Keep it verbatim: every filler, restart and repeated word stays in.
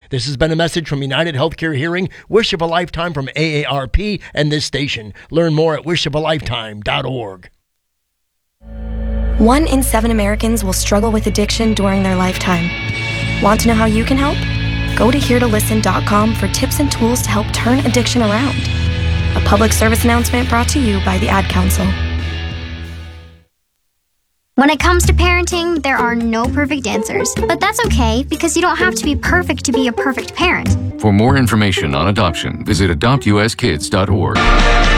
This has been a message from United Healthcare Hearing, Wish of a Lifetime from A A R P, and this station. Learn more at wish of a lifetime dot org. One in seven Americans will struggle with addiction during their lifetime. Want to know how you can help? Go to here to listen dot com for tips and tools to help turn addiction around. A public service announcement brought to you by the Ad Council. When it comes to parenting, there are no perfect answers. But that's okay, because you don't have to be perfect to be a perfect parent. For more information on adoption, visit adopt u s kids dot org.